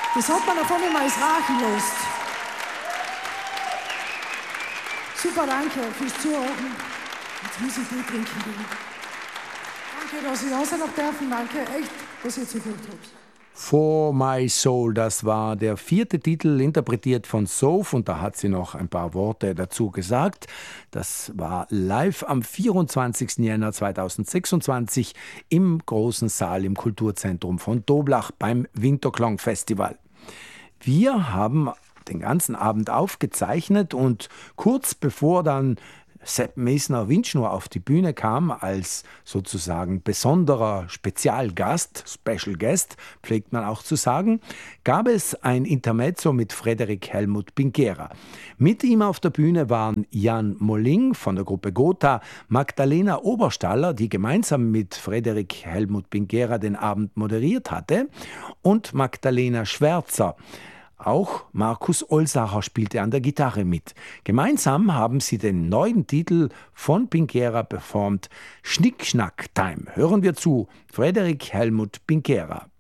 Das hat man davon immer als Rachen lässt. Super, danke fürs Zuhören. Jetzt muss ich Tee trinken gehen. Danke, dass ich da sein noch dürfen. Danke, echt, dass ihr zugehört habt. For My Soul, das war der 4. Titel, interpretiert von Soph, und da hat sie noch ein paar Worte dazu gesagt. Das war live am 24. Jänner 2026 im großen Saal im Kulturzentrum von Doblach beim Winterklang Festival. Wir haben den ganzen Abend aufgezeichnet und kurz bevor dann Sepp Mesner-Windschnur auf die Bühne kam, als sozusagen besonderer Spezialgast, Special Guest, pflegt man auch zu sagen, gab es ein Intermezzo mit Frederik Helmut Pinkera. Mit ihm auf der Bühne waren Jan Molling von der Gruppe Gotha, Magdalena Oberstaller, die gemeinsam mit Frederik Helmut Pinkera den Abend moderiert hatte, und Magdalena Schwärzer. Auch Markus Olsacher spielte an der Gitarre mit. Gemeinsam haben sie den neuen Titel von Pinkera performt, Schnick Schnack Time. Hören wir zu, Frederik Helmut Pinkera.